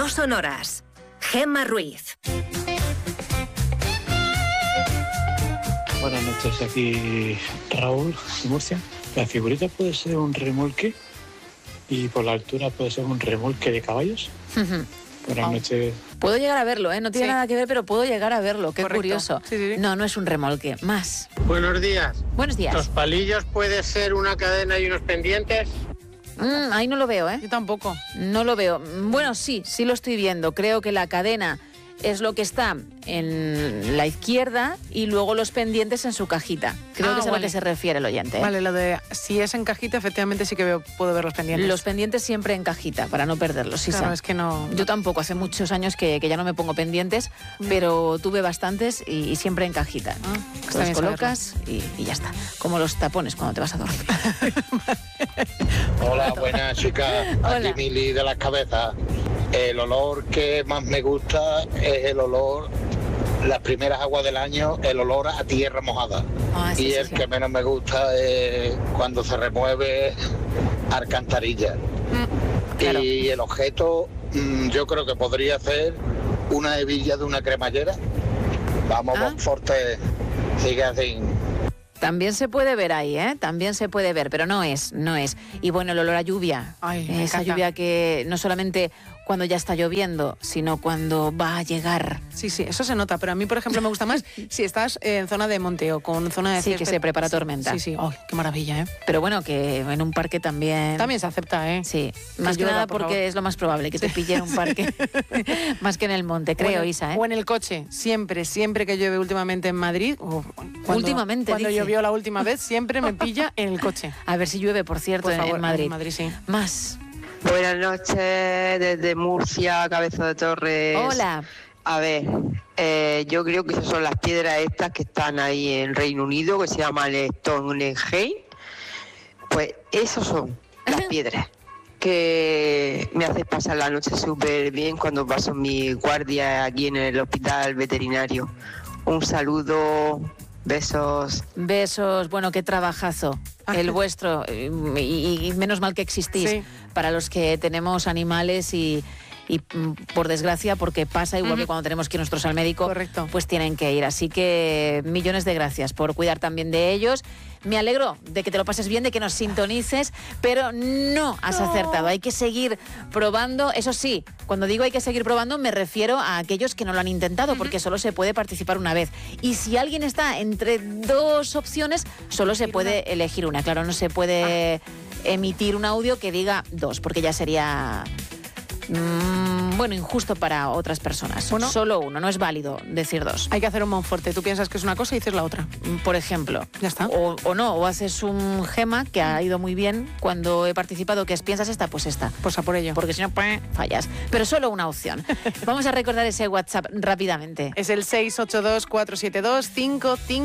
no son horas. Gemma Ruiz. Buenas noches, aquí Raúl de Murcia. La figurita puede ser un remolque y por la altura puede ser un remolque de caballos. Buenas noches. Puedo llegar a verlo, no tiene nada que ver, pero puedo llegar a verlo, qué curioso. Sí. No es un remolque, más. Buenos días. Buenos días. ¿Los palillos puede ser una cadena y unos pendientes? Ahí no lo veo, Yo tampoco. No lo veo. Bueno, sí lo estoy viendo. Creo que la cadena es lo que está en la izquierda y luego los pendientes en su cajita. Creo que es a lo que se refiere el oyente. Vale, lo de si es en cajita, efectivamente sí que puedo ver los pendientes. Los pendientes siempre en cajita, para no perderlos. Sí, claro, es que no... Yo tampoco, hace muchos años que ya no me pongo pendientes, pero tuve bastantes y siempre en cajita. Los colocas y ya está. Como los tapones cuando te vas a dormir. Hola, buenas chicas. Hola. Aquí Mili de las Cabezas. El olor que más me gusta es el olor, las primeras aguas del año, el olor a tierra mojada. Y el que menos me gusta es cuando se remueve alcantarilla. Claro. Y el objeto, yo creo que podría ser una hebilla de una cremallera. Vamos, Forte, sigue así. También se puede ver ahí, también se puede ver, pero no es. Y bueno, el olor a lluvia, esa lluvia que no solamente cuando ya está lloviendo, sino cuando va a llegar. Sí, eso se nota, pero a mí, por ejemplo, me gusta más si estás en zona de monte o con zona de césped. Sí, que se prepara tormenta. Sí, qué maravilla, Pero bueno, que en un parque también... También se acepta, Sí, más que nada porque es lo más probable, que te pille en un parque, más que en el monte, creo, Isa, O en el coche, siempre que llueve últimamente en Madrid, cuando llovió la última vez, siempre me pilla en el coche. A ver si llueve, por cierto, por favor, en Madrid. En Madrid, sí. Más. Buenas noches desde Murcia, Cabeza de Torres. Hola. A ver, yo creo que esas son las piedras estas que están ahí en Reino Unido, que se llaman Stonehenge. Pues esas son las piedras que me hacen pasar la noche súper bien cuando paso mi guardia aquí en el hospital veterinario. Un saludo, besos. Besos, bueno, qué trabajazo el vuestro y menos mal que existís para los que tenemos animales y por desgracia, porque pasa igual que cuando tenemos que ir nosotros al médico, pues tienen que ir. Así que millones de gracias por cuidar también de ellos. Me alegro de que te lo pases bien, de que nos sintonices, pero no has acertado. Hay que seguir probando. Eso sí, cuando digo hay que seguir probando, me refiero a aquellos que no lo han intentado, porque solo se puede participar una vez. Y si alguien está entre dos opciones, solo se puede elegir una. Claro, no se puede emitir un audio que diga dos, porque ya sería... injusto para otras personas. Solo uno, no es válido decir dos. Hay que hacer un Monforte. Tú piensas que es una cosa y dices la otra. Por ejemplo. Ya está. O haces un Gema, que ha ido muy bien cuando he participado, que es piensas esta, pues esta. Pues a por ello. Porque si no, fallas. Pero solo una opción. Vamos a recordar ese WhatsApp rápidamente. Es el 682 472 55